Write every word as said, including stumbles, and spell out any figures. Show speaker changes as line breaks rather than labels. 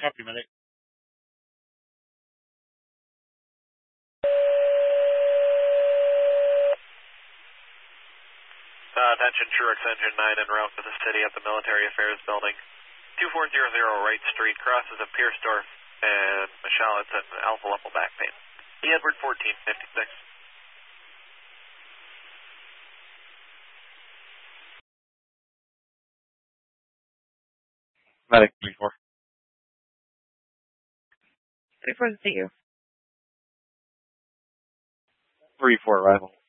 Copy, medic.
Uh, attention, Truex Engine nine en route to the city at the Military Affairs Building. two four zero zero Wright Street, crosses of Piercedorf and Michelle. It's an Alpha level back pain. E. Edward fourteen fifty-six.
Medic, three four.
three four to see you.
three four, arrival.